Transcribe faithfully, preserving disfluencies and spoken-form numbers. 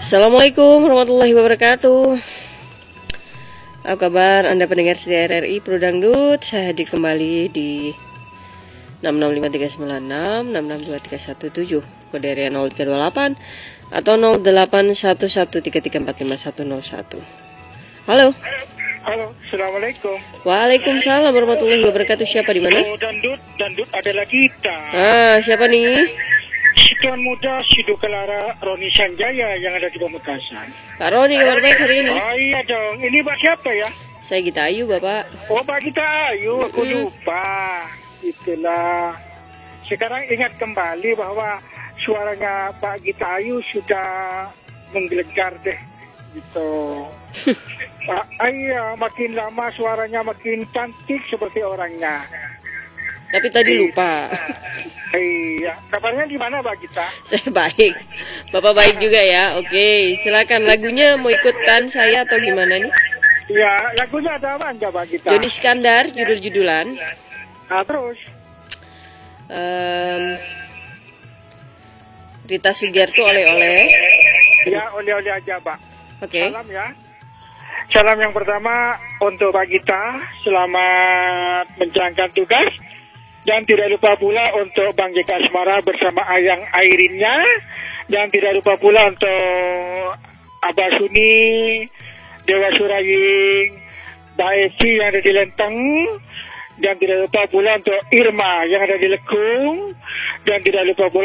Assalamualaikum warahmatullahi wabarakatuh. Apa kabar Anda pendengar setia R R I Pro Dangdut? Saya hadir kembali di enam enam lima tiga sembilan enam enam enam dua tiga satu tujuh, kode area nol tiga dua delapan atau nol delapan satu satu tiga tiga empat lima satu nol satu. Halo. Halo, assalamualaikum. Waalaikumsalam warahmatullahi wabarakatuh. Siapa di mana? Oh, Dangdut, Dangdut adalah kita. Ah, siapa nih? Si tuan muda Sido Kelara Roni Sanjaya yang ada di Pamekasan. Pak Roni, kabar baik hari ini? Oh iya dong, ini Pak siapa ya? Saya Gita Ayu, Bapak. Oh Pak Gita Ayu, aku Mm-mm. lupa. Itulah. Sekarang ingat kembali bahwa suaranya Pak Gita Ayu sudah menggelegar deh. Gitu. Pak, iya, makin lama suaranya makin cantik seperti orangnya. Tapi tadi lupa. Iya, kabarnya gimana Pak Gita? Saya baik. Bapak baik juga ya. Oke, silakan lagunya mau ikutan saya atau gimana nih? Ya, lagunya ada apa enggak Pak Gita? Joni Iskandar, judul-judulan. Nah, terus? Em, Rita Sugiarto, oleh-oleh. Ya, oleh-oleh aja Pak. Oke. Salam ya. Salam yang pertama untuk Pak Gita, selamat menjalankan tugas. Dan tidak lupa pula untuk Bang Jeka Asmara bersama Ayang Airinnya. Dan tidak lupa pula untuk Abah Suni, Dewa Suraying, Mbak Evi yang ada di Lenteng. Dan tidak lupa pula untuk Irma yang ada di Lekung. Dan tidak lupa pula